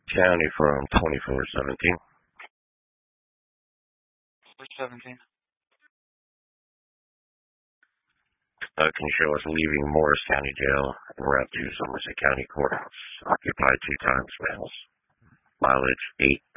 County from 2417. 417. Can you show us leaving Morris County Jail en route to Somerset County Courthouse? Occupied 2 times, males. Mileage 8.